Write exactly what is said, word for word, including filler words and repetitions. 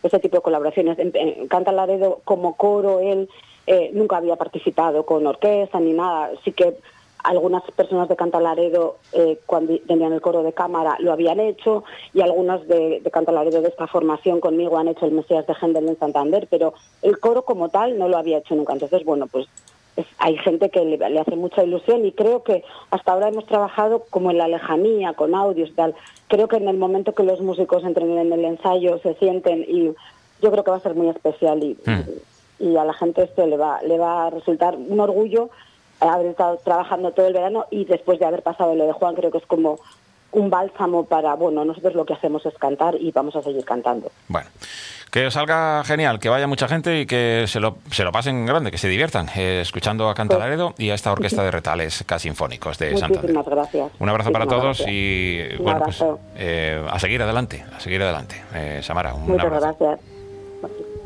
ese tipo de colaboraciones. En, en Canta Laredo, como coro, él eh, nunca había participado con orquesta ni nada. Sí que algunas personas de Canta Laredo, eh, cuando tenían el coro de cámara, lo habían hecho, y algunos de, de Canta Laredo de esta formación conmigo han hecho el Mesías de Händel en Santander, pero el coro como tal no lo había hecho nunca. Entonces, bueno, pues es, hay gente que le, le hace mucha ilusión, y creo que hasta ahora hemos trabajado como en la lejanía, con audios y tal. Creo que en el momento que los músicos entren en el ensayo se sienten, y yo creo que va a ser muy especial, y, mm. y, y a la gente esto le va, le va a resultar un orgullo haber estado trabajando todo el verano, y después de haber pasado lo de Juan, creo que es como un bálsamo para, bueno, nosotros lo que hacemos es cantar y vamos a seguir cantando. Bueno, que salga genial, que vaya mucha gente y que se lo, se lo pasen grande, que se diviertan eh, escuchando a Canta Laredo pues, y a esta orquesta de retales Casinfónicos de Santander. Muchísimas gracias. Un abrazo Muchísimas para todos gracias. y un bueno, abrazo. pues eh, a seguir adelante, a seguir adelante. Eh, Samara, un Muchas abrazo. gracias.